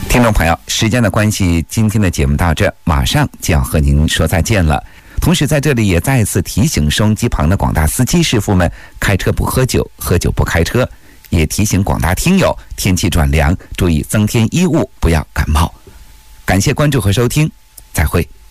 听众朋友，时间的关系，今天的节目到这，马上就要和您说再见了。同时在这里也再一次提醒收音机旁的广大司机师傅们，开车不喝酒，喝酒不开车。也提醒广大听友，天气转凉，注意增添衣物，不要感冒。感谢关注和收听，再会。